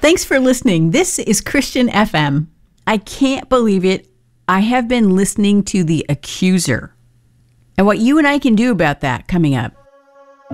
Thanks for listening. This is Christian FM. I can't believe it. I have been listening to The Accuser and what you and I can do about that coming up.